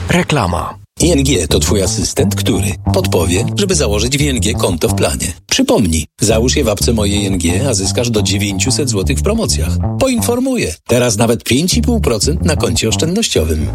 Reklama. ING to Twój asystent, który podpowie, żeby założyć w ING konto w planie. Przypomnij, załóż je w apce Moje ING, a zyskasz do 900 zł w promocjach. Poinformuję, teraz nawet 5,5% na koncie oszczędnościowym.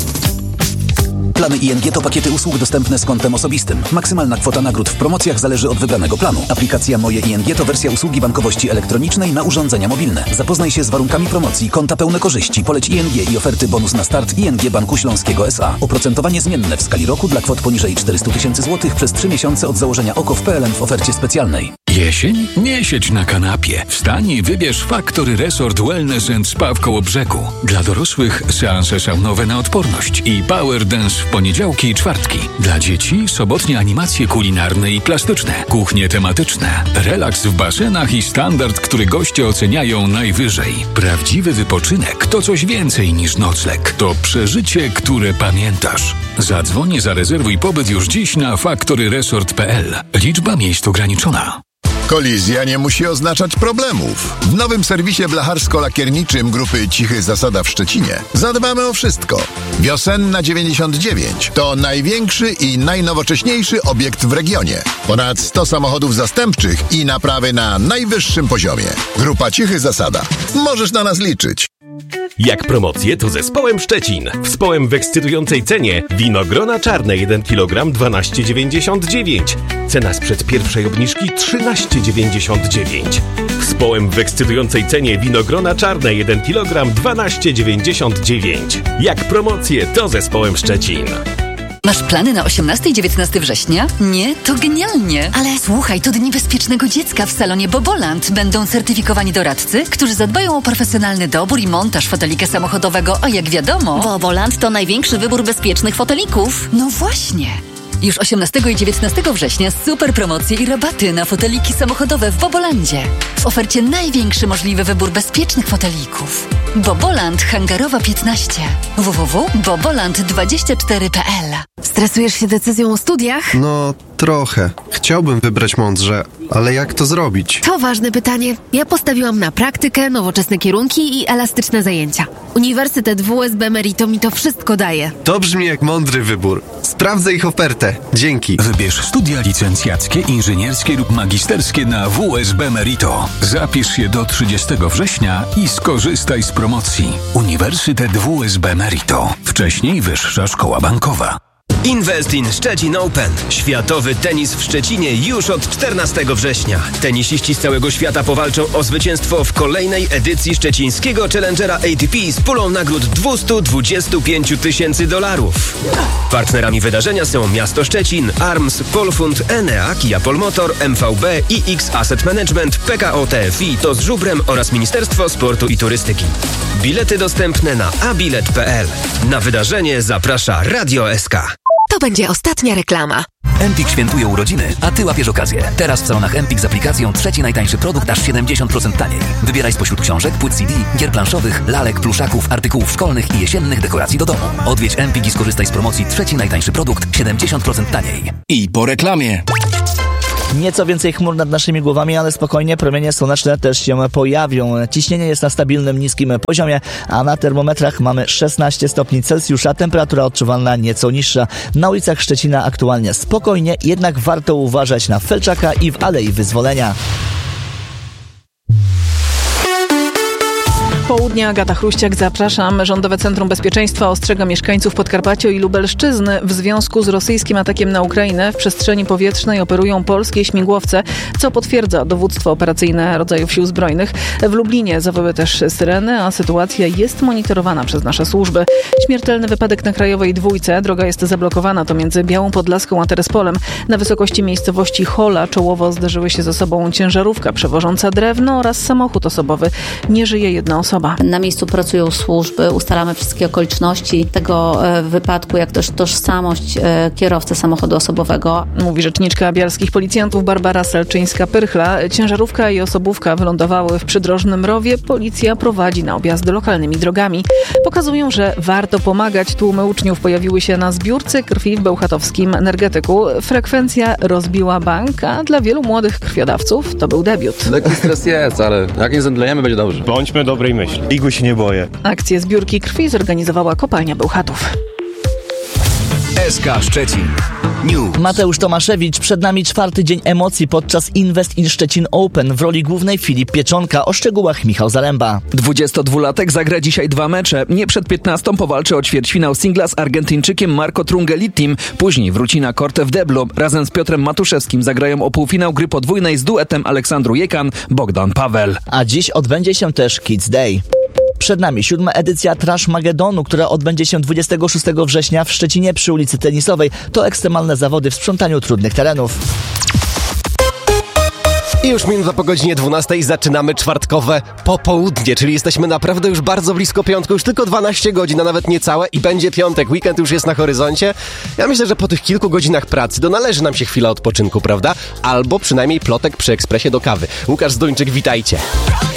Plany ING to pakiety usług dostępne z kontem osobistym. Maksymalna kwota nagród w promocjach zależy od wybranego planu. Aplikacja Moje ING to wersja usługi bankowości elektronicznej na urządzenia mobilne. Zapoznaj się z warunkami promocji, konta pełne korzyści, poleć ING i oferty bonus na start ING Banku Śląskiego S.A. Oprocentowanie zmienne w skali roku dla kwot poniżej 400 000 zł przez 3 miesiące od założenia OKO w PLN w ofercie specjalnej. Jesień? Nie siedź na kanapie. Wstań i wybierz Factory Resort Wellness & Spa w Kołobrzegu. Dla dorosłych seanse saunowe na odporność i power dance w poniedziałki i czwartki. Dla dzieci sobotnie animacje kulinarne i plastyczne, kuchnie tematyczne, relaks w basenach i standard, który goście oceniają najwyżej. Prawdziwy wypoczynek to coś więcej niż nocleg. To przeżycie, które pamiętasz. Zadzwoń, zarezerwuj pobyt już dziś na factoryresort.pl. Liczba miejsc ograniczona. Kolizja nie musi oznaczać problemów. W nowym serwisie blacharsko-lakierniczym grupy Cichy Zasada w Szczecinie zadbamy o wszystko. Wiosenna 99 to największy i najnowocześniejszy obiekt w regionie. Ponad 100 samochodów zastępczych i naprawy na najwyższym poziomie. Grupa Cichy Zasada. Możesz na nas liczyć. Jak promocje, to zespołem Szczecin. W społem w ekscytującej cenie winogrona czarne 1 kg 12,99. Cena sprzed pierwszej obniżki 13,99. W społem w ekscytującej cenie winogrona czarne 1 kg 12,99. Jak promocje, to zespołem Szczecin. Masz plany na 18 i 19 września? Nie? To genialnie! Ale słuchaj, to Dni Bezpiecznego Dziecka w salonie Boboland. Będą certyfikowani doradcy, którzy zadbają o profesjonalny dobór i montaż fotelika samochodowego, a jak wiadomo... Boboland to największy wybór bezpiecznych fotelików. No właśnie! Już 18 i 19 września super promocje i rabaty na foteliki samochodowe w Bobolandzie. W ofercie największy możliwy wybór bezpiecznych fotelików. Boboland Hangarowa 15. www.boboland24.pl. Stresujesz się decyzją o studiach? No, trochę. Chciałbym wybrać mądrze, ale jak to zrobić? To ważne pytanie. Ja postawiłam na praktykę, nowoczesne kierunki i elastyczne zajęcia. Uniwersytet WSB Merito mi to wszystko daje. To brzmi jak mądry wybór. Sprawdzę ich ofertę. Dzięki. Wybierz studia licencjackie, inżynierskie lub magisterskie na WSB Merito. Zapisz się do 30 września i skorzystaj z promocji. Uniwersytet WSB Merito. Wcześniej Wyższa Szkoła Bankowa. Invest in Szczecin Open. Światowy tenis w Szczecinie już od 14 września. Tenisiści z całego świata powalczą o zwycięstwo w kolejnej edycji szczecińskiego Challengera ATP z pulą nagród $225 000. Partnerami wydarzenia są Miasto Szczecin, ARMS, Polfund, Enea, Kia Polmotor, MVB, iX Asset Management, PKO TFI, TOZ Żubrem oraz Ministerstwo Sportu i Turystyki. Bilety dostępne na abilet.pl. Na wydarzenie zaprasza Radio SK. To będzie ostatnia reklama. Empik świętuje urodziny, a Ty łapiesz okazję. Teraz w salonach Empik z aplikacją trzeci najtańszy produkt aż 70% taniej. Wybieraj spośród książek, płyt CD, gier planszowych, lalek, pluszaków, artykułów szkolnych i jesiennych dekoracji do domu. Odwiedź Empik i skorzystaj z promocji trzeci najtańszy produkt 70% taniej. I po reklamie. Nieco więcej chmur nad naszymi głowami, ale spokojnie, promienie słoneczne też się pojawią. Ciśnienie jest na stabilnym, niskim poziomie, a na termometrach mamy 16 stopni Celsjusza, temperatura odczuwalna nieco niższa. Na ulicach Szczecina aktualnie spokojnie, jednak warto uważać na Felczaka i w Alei Wyzwolenia. Południa, Agata Chruściak, zapraszam. Rządowe Centrum Bezpieczeństwa ostrzega mieszkańców Podkarpacia i Lubelszczyzny. W związku z rosyjskim atakiem na Ukrainę w przestrzeni powietrznej operują polskie śmigłowce, co potwierdza dowództwo operacyjne rodzajów sił zbrojnych. W Lublinie zawyły też syreny, a sytuacja jest monitorowana przez nasze służby. Śmiertelny wypadek na Krajowej Dwójce. Droga jest zablokowana, to między Białą Podlaską a Terespolem. Na wysokości miejscowości Hola czołowo zderzyły się ze sobą ciężarówka przewożąca drewno oraz samochód osobowy. Nie żyje jedna osoba. Na miejscu pracują służby, ustalamy wszystkie okoliczności tego wypadku, jak też tożsamość kierowcy samochodu osobowego. Mówi rzeczniczka bialskich policjantów Barbara Selczyńska-Pyrchla. Ciężarówka i osobówka wylądowały w przydrożnym rowie. Policja prowadzi na objazdy lokalnymi drogami. Pokazują, że warto pomagać. Tłumy uczniów pojawiły się na zbiórce krwi w bełchatowskim Energetyku. Frekwencja rozbiła bank, a dla wielu młodych krwiodawców to był debiut. Lekki stres jest, ale jak nie zemdlejemy, będzie dobrze. Bądźmy dobrej myśli. Igły się nie boję. Akcję zbiórki krwi zorganizowała kopalnia Bełchatów. SK Szczecin. News. Mateusz Tomaszewicz, przed nami 4. dzień emocji podczas Invest in Szczecin Open. W roli głównej Filip Pieczonka, o szczegółach Michał Zaręba. 22-latek zagra dzisiaj 2 mecze. Nie przed 15 powalczy o ćwierćfinał singla z Argentyńczykiem Marco Trungelittim. Później wróci na kortę w Deblo. Razem z Piotrem Matuszewskim zagrają o półfinał gry podwójnej z duetem Aleksandru Jekan, Bogdan Paweł. A dziś odbędzie się też Kids Day. Przed nami 7. edycja Trash Magedonu, która odbędzie się 26 września w Szczecinie przy ulicy Tenisowej. To ekstremalne zawody w sprzątaniu trudnych terenów. I już minuta po godzinie 12 zaczynamy czwartkowe popołudnie, czyli jesteśmy naprawdę już bardzo blisko piątku, już tylko 12 godzin, a nawet niecałe i będzie piątek, weekend już jest na horyzoncie. Ja myślę, że po tych kilku godzinach pracy należy nam się chwila odpoczynku, prawda? Albo przynajmniej plotek przy ekspresie do kawy. Łukasz Zduńczyk, witajcie.